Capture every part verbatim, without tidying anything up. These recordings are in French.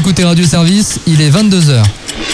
écoutez Radio Service, il est vingt-deux heures.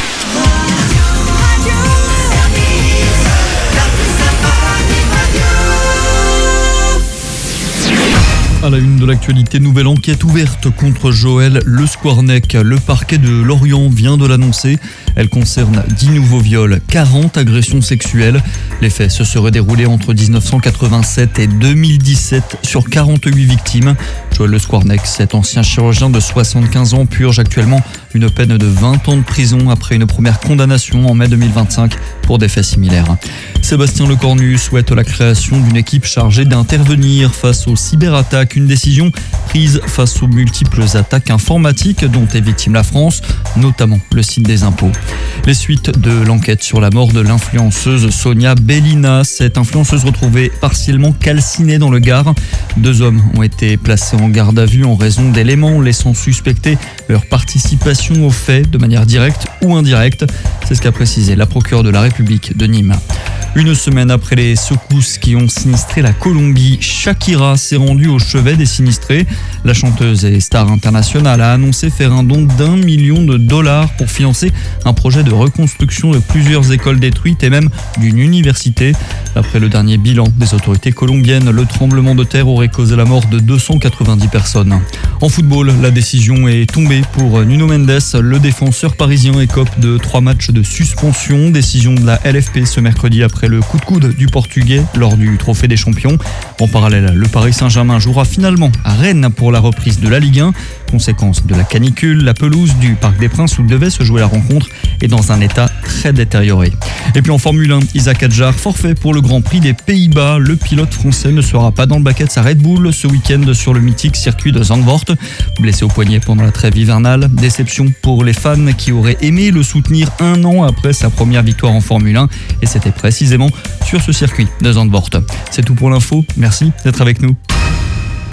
À la une de l'actualité, nouvelle enquête ouverte contre Joël Le Squarnec. Le parquet de Lorient vient de l'annoncer. Elle concerne dix nouveaux viols, quarante agressions sexuelles. Les faits se seraient déroulés entre dix-neuf cent quatre-vingt-sept et deux mille dix-sept sur quarante-huit victimes. Joël Le Squarnec, cet ancien chirurgien de soixante-quinze ans, purge actuellement une peine de vingt ans de prison après une première condamnation en mai deux mille vingt-cinq pour des faits similaires. Sébastien Lecornu souhaite la création d'une équipe chargée d'intervenir face aux cyberattaques, une décision prise face aux multiples attaques informatiques dont est victime la France, notamment le site des impôts. Les suites de l'enquête sur la mort de l'influenceuse Sonia Bellina, cette influenceuse retrouvée partiellement calcinée dans le Gard. Deux hommes ont été placés en garde à vue en raison d'éléments laissant suspecter leur participation aux faits de manière directe ou indirecte. C'est ce qu'a précisé la procureure de la République de Nîmes. Une semaine après les secousses qui ont sinistré la Colombie, Shakira s'est rendue au chevet des sinistrés. La chanteuse et star internationale a annoncé faire un don d'un million de dollars pour financer un projet de reconstruction de plusieurs écoles détruites et même d'une université. Après le dernier bilan des autorités colombiennes, le tremblement de terre aurait causé la mort de deux cent quatre-vingt-dix personnes. En football, la décision est tombée pour Nuno Mendes. Le défenseur parisien écope de trois matchs de suspension. Décision de la L F P ce mercredi après le coup de coude du Portugais lors du Trophée des Champions. En parallèle, le Paris Saint-Germain jouera finalement à Rennes pour la reprise de la Ligue un. Conséquence de la canicule, la pelouse du Parc des Princes où devait se jouer la rencontre est dans un état très détérioré. Et puis en Formule un, Isaac Hadjar, forfait pour le Grand Prix des Pays-Bas. Le pilote français ne sera pas dans le baquet de sa Red Bull ce week-end sur le mythique circuit de Zandvoort. Blessé au poignet pendant la trêve hivernale, déception pour les fans qui auraient aimé le soutenir un an après sa première victoire en Formule un. Et c'était précisément sur ce circuit de Zandvoort. C'est tout pour l'info, merci d'être avec nous.